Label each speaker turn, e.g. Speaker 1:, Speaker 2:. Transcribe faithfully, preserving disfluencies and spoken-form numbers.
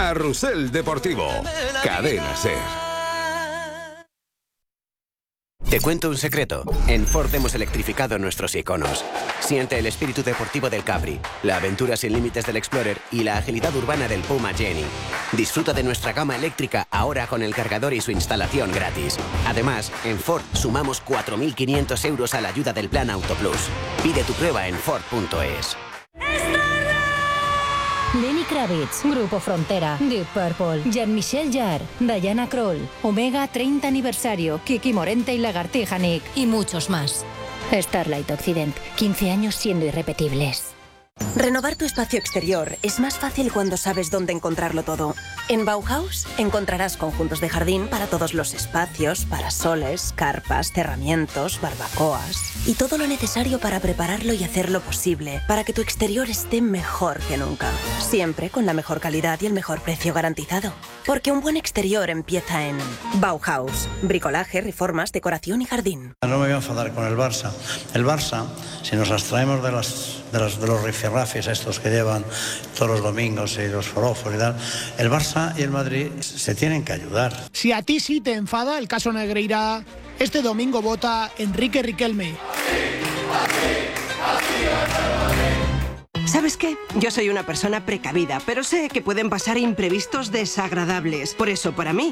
Speaker 1: Carrusel Deportivo. Cadena SER.
Speaker 2: Te cuento un secreto. En Ford hemos electrificado nuestros iconos. Siente el espíritu deportivo del Capri, la aventura sin límites del Explorer y la agilidad urbana del Puma Jenny. Disfruta de nuestra gama eléctrica ahora con el cargador y su instalación gratis. Además, en Ford sumamos cuatro mil quinientos euros a la ayuda del Plan Auto Plus. Pide tu prueba en Ford punto es.
Speaker 3: Lenny Kravitz, Grupo Frontera, Deep Purple, Jean-Michel Jarre, Diana Krall, Omega treinta aniversario, Kiki Morente y Lagartija Nick y muchos más. Starlight Occident, quince años siendo irrepetibles.
Speaker 4: Renovar tu espacio exterior es más fácil cuando sabes dónde encontrarlo todo. En Bauhaus encontrarás conjuntos de jardín para todos los espacios, parasoles, carpas, cerramientos, barbacoas y todo lo necesario para prepararlo y hacerlo posible para que tu exterior esté mejor que nunca. Siempre con la mejor calidad y el mejor precio garantizado. Porque un buen exterior empieza en Bauhaus. Bricolaje, reformas, decoración y jardín.
Speaker 5: No me voy a enfadar con el Barça. El Barça, si nos abstraemos de, las, de, las, de los rifirrafes estos que llevan todos los domingos y los forofos y tal, el Barça y el Madrid se tienen que ayudar.
Speaker 6: Si a ti sí te enfada el caso Negreira, este domingo vota Enrique Riquelme.
Speaker 7: ¿Sabes qué? Yo soy una persona precavida, pero sé que pueden pasar imprevistos desagradables. Por eso, para mí,